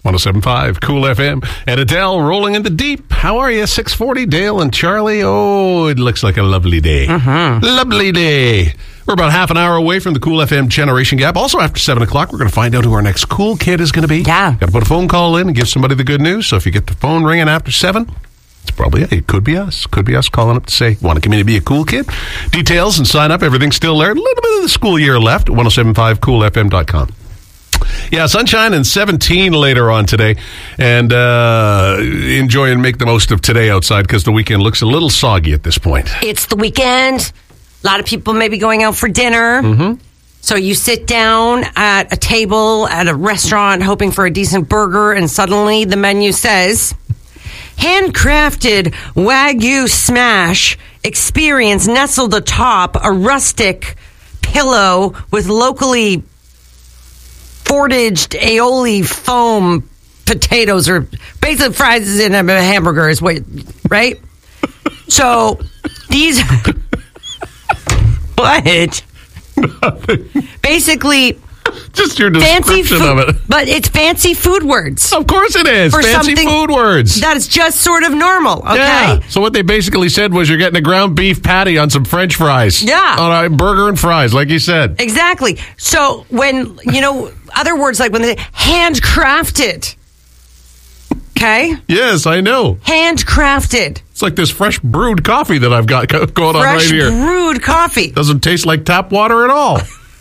107.5 Cool FM. And Adele rolling in the deep. How are you? 640, Dale and Charlie. Oh, it looks like a lovely day. Lovely day. We're about half an hour away from the Cool FM Generation Gap. Also, after 7 o'clock, we're going to find out who our next cool kid is going to be. Yeah. Got to put a phone call in and give somebody the good news. So if you get the phone ringing after 7, it's probably it. It could be us. Could be us calling up to say, want to come in and be a cool kid? Details and sign up. Everything's still there. A little bit of the school year left. 1075coolfm.com. Yeah, sunshine and 17 later on today. And enjoy and make the most of today outside because the weekend looks a little soggy at this point. It's the weekend. A lot of people may be going out for dinner. So you sit down at a table at a restaurant hoping for a decent burger, and suddenly the menu says, handcrafted Wagyu smash, experience nestled atop a rustic pillow with locally foraged aioli foam potatoes, or basically fries in a hamburger is what, right? So these... What? Basically, just your description of it. But it's fancy food words. Of course it is. For fancy food words. That's just sort of normal, okay? Yeah. So what they basically said was you're getting a ground beef patty on some French fries. Yeah. On a burger and fries, like you said. Exactly. So when, other words like when they handcrafted. Okay? Yes, I know. Handcrafted. It's like this fresh brewed coffee that I've got going on right here. Fresh brewed coffee. Doesn't taste like tap water at all.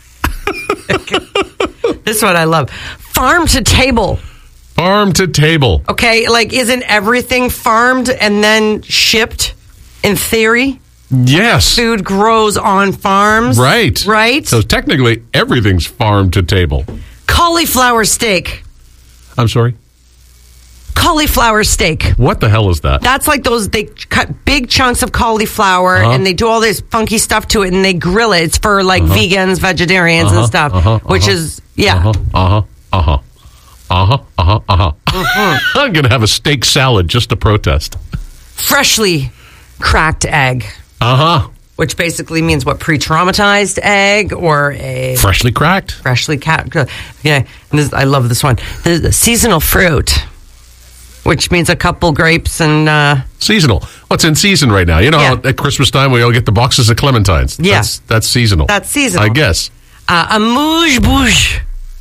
This is what I love. Farm to table. Farm to table. Okay, isn't everything farmed and then shipped in theory? Yes. Food grows on farms. Right. Right? So technically, everything's farm to table. Cauliflower steak. I'm sorry? Cauliflower steak. What the hell is that? That's like those, they cut big chunks of cauliflower and they do all this funky stuff to it and they grill it. It's for vegans, vegetarians and stuff, which is, yeah. I'm going to have a steak salad just to protest. Freshly cracked egg. Which basically means what, pre-traumatized egg or a... Freshly cracked? Freshly cracked. Yeah, I love this one. The seasonal fruit. Which means a couple grapes and... Seasonal. What's in season right now? You know how at Christmas time we all get the boxes of clementines? Yeah. That's seasonal. That's seasonal. I guess. Amuse-bouche.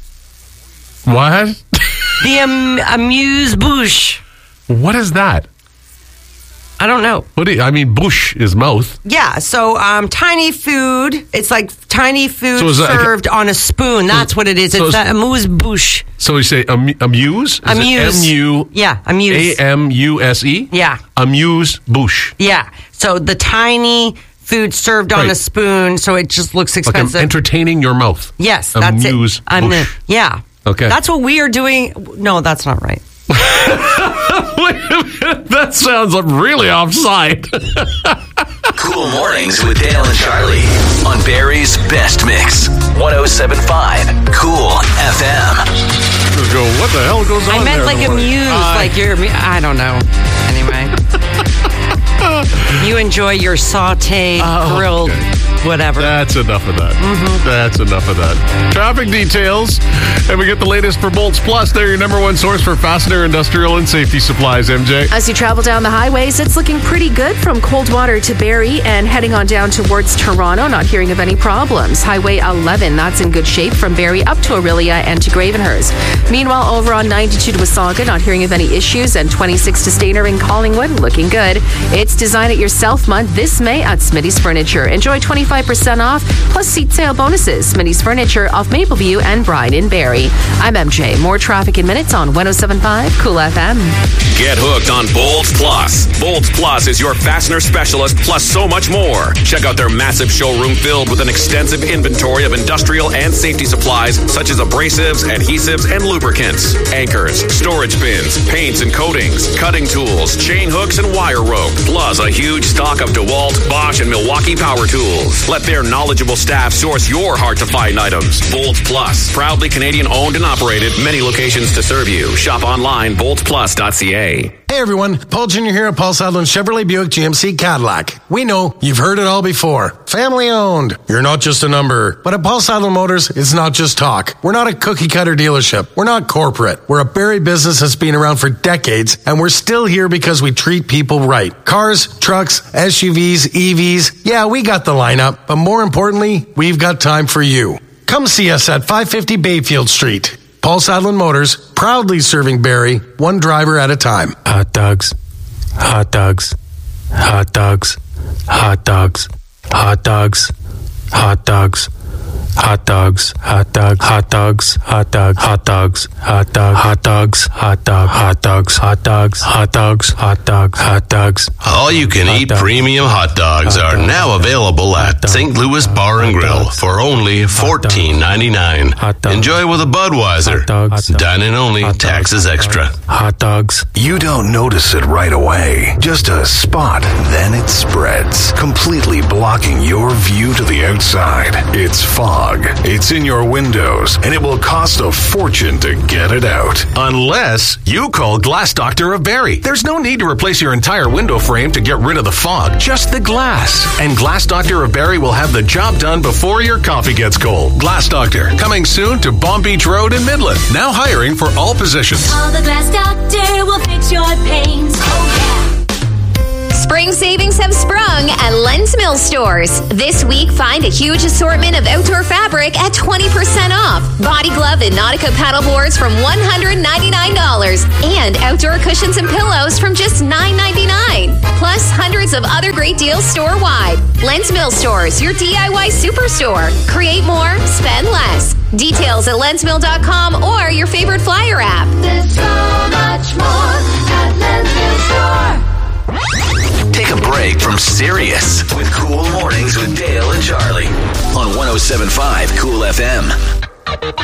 What? The amuse-bouche. What is that? I don't know. Bouche is mouth. Yeah, so tiny food. It's like tiny food served on a spoon. That's what it is. It's amuse-bouche. So we say amuse? Amuse. M-U... Yeah, amuse. A-M-U-S-E? Yeah. Amuse-bouche. Yeah, so the tiny food served on a spoon, so it just looks expensive. Like entertaining your mouth. Yes, that's it. Amuse-bouche. Yeah. Okay. That's what we are doing. No, that's not right. Wait a minute. That sounds really offside. Cool Mornings with Dale and Charlie on Barrie's Best Mix. 107.5 Cool FM. Go, what the hell goes on I meant there? like you're, I don't know. Anyway. You enjoy your sauteed, grilled, whatever. That's enough of that. That's enough of that. Traffic details, and we get the latest for Bolts Plus. They're your number one source for fastener, industrial, and safety supplies, MJ. As you travel down the highways, it's looking pretty good from Coldwater to Barrie and heading on down towards Toronto. Not hearing of any problems. Highway 11, that's in good shape from Barrie up to Orillia and to Gravenhurst. Meanwhile, over on 92 to Wasaga, not hearing of any issues, and 26 to Stainer in Collingwood, looking good. It's Design It Yourself month this May at Smitty's Furniture. Enjoy 25% off plus seat sale bonuses. Smitty's Furniture off Mapleview and Bryan in Barrie. I'm MJ. More traffic in minutes on 107.5 Cool FM. Get hooked on Bolts Plus. Bolts Plus is your fastener specialist plus so much more. Check out their massive showroom filled with an extensive inventory of industrial and safety supplies such as abrasives, adhesives, and lubricants, anchors, storage bins, paints and coatings, cutting tools, chain hooks, and wire rope, plus a huge stock of DeWalt, Bosch, and Milwaukee power tools. Plus. Let their knowledgeable staff source your hard-to-find items. Bolt Plus, proudly Canadian-owned and operated. Many locations to serve you. Shop online, boltplus.ca. Hey everyone, Paul Jr. here at Paul Sadlin Chevrolet Buick GMC Cadillac. We know you've heard it all before. Family owned. You're not just a number. But at Paul Sadlin Motors, it's not just talk. We're not a cookie cutter dealership. We're not corporate. We're a Barrie business that's been around for decades, and we're still here because we treat people right. Cars, trucks, SUVs, EVs. Yeah, we got the lineup, but more importantly, we've got time for you. Come see us at 550 Bayfield Street. Paul Sadlin Motors, proudly serving Barrie, one driver at a time. Hot dogs, hot dogs, hot dogs, hot dogs, hot dogs, hot dogs, hot dogs, hot dogs, hot dogs, hot dogs, hot dogs, hot dogs, hot dogs, hot dog, hot dogs, hot dogs, hot dogs, hot dogs, hot dogs. All you can eat premium hot dogs are now available at St. Louis Bar and Grill for only $14.99. Enjoy with a Budweiser. Dine-in only, taxes extra. Hot dogs. You don't notice it right away. Just a spot, then it spreads, completely blocking your view to the outside. It's fog. It's in your windows, and it will cost a fortune to get it out. Unless you call Glass Doctor of Barrie. There's no need to replace your entire window frame to get rid of the fog, just the glass. And Glass Doctor of Barrie will have the job done before your coffee gets cold. Glass Doctor, coming soon to Bomb Beach Road in Midland. Now hiring for all positions. Call the Glass Doctor, will fix your pains. Oh, yeah. Spring savings have sprung at Lens Mill stores. This week, find a huge assortment of outdoor fabric at 20% off. Body glove and Nautica paddle boards from $199. And outdoor cushions and pillows from just $9.99. Plus hundreds of other great deals store-wide. Lens Mill stores, your DIY superstore. Create more, spend less. Details at lensmill.com or your favorite flyer app. There's so much more at Lens Mill store. Take a break from Sirius with Cool Mornings with Dale and Charlie on 107.5 Cool FM.